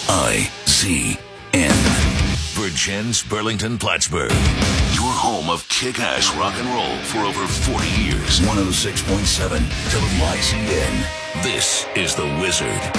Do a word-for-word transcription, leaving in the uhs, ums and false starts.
I Z N. Virgins, Burlington, Plattsburgh. Your home of kick-ass rock and roll for over forty years. one oh six point seven W I Z N. This is The Wizard.